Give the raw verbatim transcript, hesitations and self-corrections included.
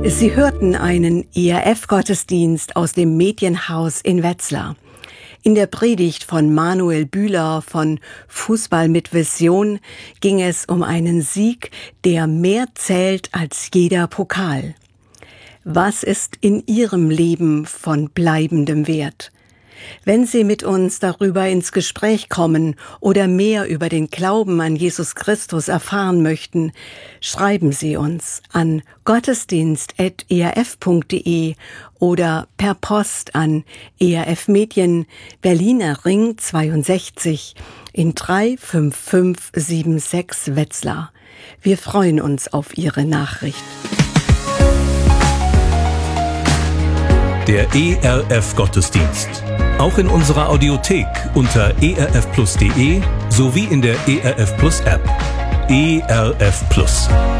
Sie hörten einen E R F-Gottesdienst aus dem Medienhaus in Wetzlar. In der Predigt von Manuel Bühler von Fußball mit Vision ging es um einen Sieg, der mehr zählt als jeder Pokal. Was ist in Ihrem Leben von bleibendem Wert? Wenn Sie mit uns darüber ins Gespräch kommen oder mehr über den Glauben an Jesus Christus erfahren möchten, schreiben Sie uns an gottesdienst at e r f punkt d e oder per Post an E R F Medien, Berliner Ring zweiundsechzig in drei fünf fünf sieben sechs Wetzlar. Wir freuen uns auf Ihre Nachricht. Der E R F-Gottesdienst. Auch in unserer Audiothek unter e r f plus punkt d e sowie in der E R F Plus App. E R F Plus.